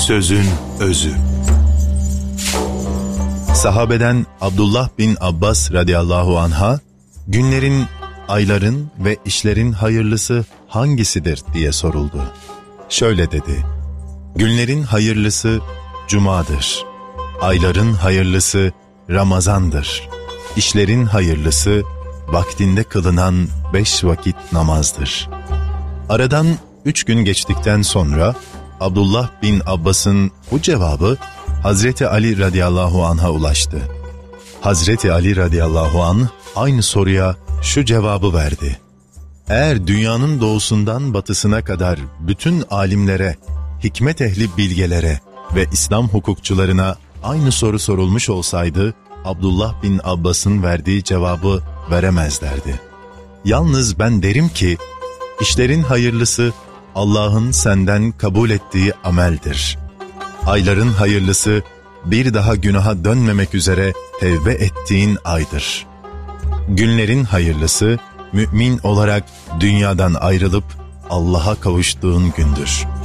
Sözün özü. Sahabeden Abdullah bin Abbas radıyallahu anh'a günlerin, ayların ve işlerin hayırlısı hangisidir diye soruldu. Şöyle dedi: günlerin hayırlısı Cuma'dır, ayların hayırlısı Ramazan'dır, işlerin hayırlısı vaktinde kılınan 5 vakit namazdır. Aradan 3 gün geçtikten sonra Abdullah bin Abbas'ın bu cevabı Hazreti Ali radıyallahu anh'a ulaştı. Hazreti Ali radıyallahu anh aynı soruya şu cevabı verdi: eğer dünyanın doğusundan batısına kadar bütün alimlere, hikmet ehli bilgelere ve İslam hukukçularına aynı soru sorulmuş olsaydı, Abdullah bin Abbas'ın verdiği cevabı veremezlerdi. Yalnız ben derim ki, işlerin hayırlısı Allah'ın senden kabul ettiği ameldir. Ayların hayırlısı bir daha günaha dönmemek üzere tevbe ettiğin aydır. Günlerin hayırlısı mümin olarak dünyadan ayrılıp Allah'a kavuştuğun gündür.